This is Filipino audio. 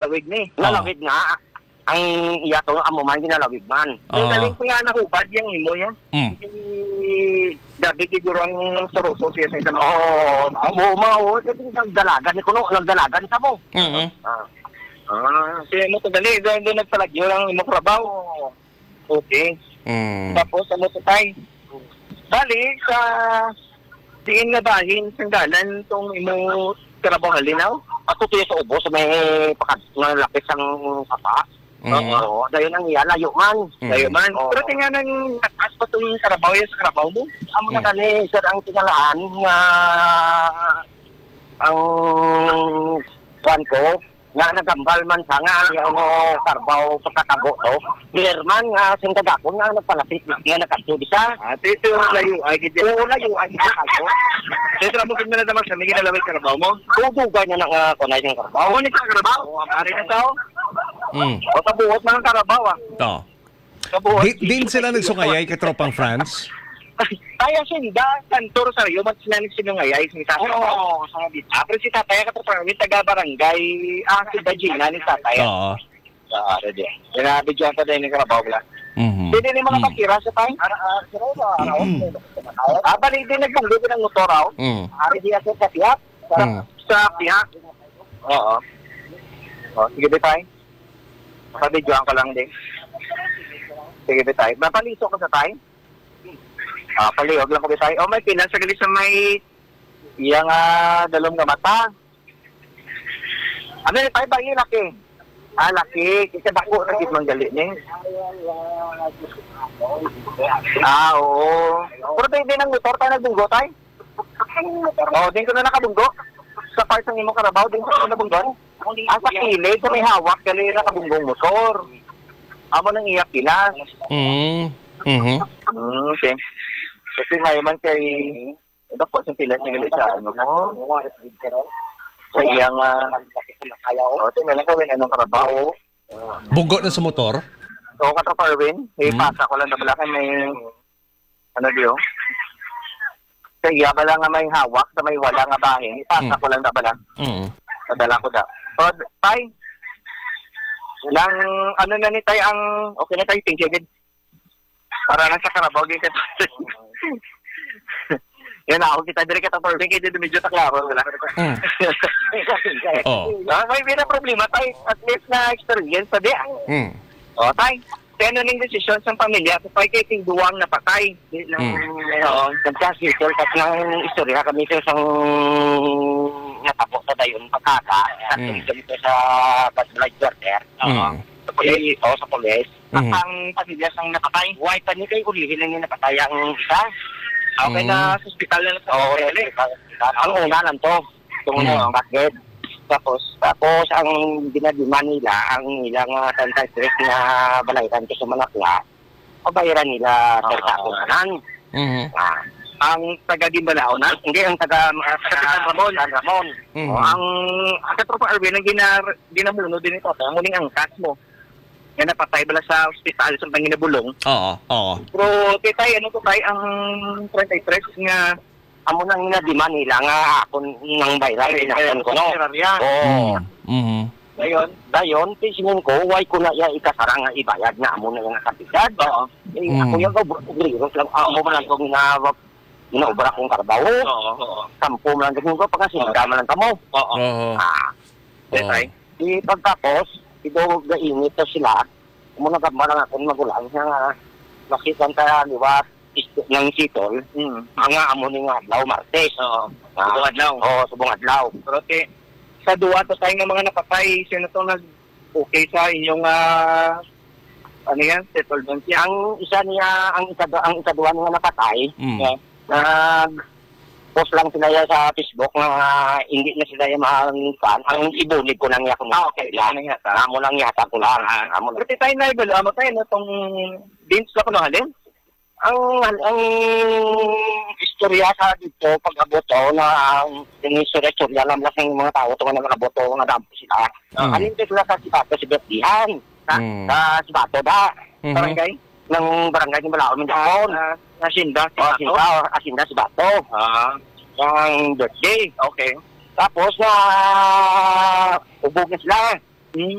ginalawig ni. Nalawig nga. Ang iya to, amo man ginalawig man. Yung galing ko nga nahubad yung imo yan. Dabi siguro ang saruso siya sa isang. Amo, nagdalagan ni kuno, nagdalagan sa mo. Siya mo to dali, doon nagpalagyo lang imo trabaho. Okay. Tapos ano to tay? Bali sa diin nga bahin sanggalan tong imo trabaho halinaw. Ato tuyo sa ubo sa may lapis ang papa. Oo, dayon ang iya layo man. Pero tingnan nang nakas pa tong trabaho sa trabaho mo. Amo na kani sir ang tingalaan nga ang kwan ko nga nagambal man sa nga yung karbaw pagkatago to. German nga sing kadakon nga nagpalapit nga nakastudi sa. Ito layo ay gid. Oo, layo ay ako. Dito mo kid na damag sa migi na laway karbaw mo. Dugay na nga kunay sing karbaw. Ni ka karbaw. Ari na tao. O tabuot man ang karabaw Din sila nagsungayay kay tropang France? Kaya sinda, kantor sa iyo, mat sila nagsinungayay si tatay. Oo, sa bita. Pero si tatay, kataparami, taga-barangay, si Bajina ni tatay. Oo. Ready. Binabidyoan pa din ni karabaw bla. Hindi ni mga pakira sa tayo. Bali din nagbunggo ng motor raw. Ari diya sa tiyak. Sa tiyak. Oo. Sige ba tayo? Mabidyoan ka lang din. Sige ba tayo? Mapaliso ka sa tayo? Palihog lang ko ba tayo? May pinan sa gali sa may iyang dalawang nga mata. Ano na tayo ba yung laki? Laki. Kasi bako na git manggali ni. Oo. Pero tayo din ang motor tayo nagbunggo tayo? Din ko na nakabunggo. Sa part ng imong karabaw, din ko na nabunggo. Sa kilid, sa may hawak, gali nakabunggong motor. Amo nang iyak pilas. Okay. Kasi ngayon man kay ito po sa pilas ng gali sa ano mo. Sa iyang tingnan lang ko rin anong karabaw. Bunggo na sa motor? Oo, kataparwin. Pasa ko lang na bala may ano diyo. Sa iya ba lang nga may hawak sa may wala nga bahin. Ipasa ko lang na bala. Nadala ko da. So, tay, lang, ano na ni tay ang, okay na tayo, thank you, good. Para lang sa karabaw, gaya ka. Yan ako, kita dire ka tapos, kaya dito medyo taklaro. May bina problema tay, at least na experience sa di. Tay, kaya ano ning desisyon sa pamilya, kapag kayo ting duwang na patay. Nagkasitol, at ng istorya kami sa isang natapok sa dayon pagkaka at dito sa Badlight Quarter sa polis ang pamilya sang napatay white pa ni kay ulihin lang yung napatay ang isa na sa hospital na sa ang una lang to ang bakit tapos ang dinadiman nila ang ilang santitress na balayran ko sa Manakla pabayaran nila sa takunan ang taga-Dimbalao na, hindi ang Ramon. Ang Katropa Arvin, ang ginamuno din ito, ang muling angkas mo. Yan napatay bala sa hospital sa Panginabulong. Oo. Pero kitay, ano to tayo, ang 33 nga, amo nang nadiman nila nga ako ng bayran. Inakan ko, no? Oo. Dayon, pisingin ko, why ko na iya ikasarang nga ibayad na amo na yung kapitan. Oo. Ako yung kabriros lang, amo man lang kong inaubra kong karbaw. Sampo man lang ko pagkasinda man lang tamo. Di pagtapos, ito gainit na sila. Muna ka man lang akong magulang nga nakita ka, di ba, ng sitol. Mga amo ni nga adlaw, Martes. Subong adlaw. Subong adlaw. Pero sa duwa to tayo ng mga napatay, sino to nag-okay sa inyong ano yan, settlement. Ang isa duwa niya napatay, post lang sila sa Facebook na hindi na sila yung fan. Ang ibulig ko lang niya kung okay lang. Amo lang yata ko lang. Pero tayo na ibalo, amo tayo na itong beans na kuno halin. Ang istorya sa dito, pag-aboto na yung istorya lang ng mga tao ito na nag-aboto na dampo sila. Alin sila sa Sibato, si Bertihan. Sa Sibato ba? Barangay? Ng barangay ng Balao, Mindakon. Asinda si Bato. Ang birthday. Okay. Tapos ubog na sila.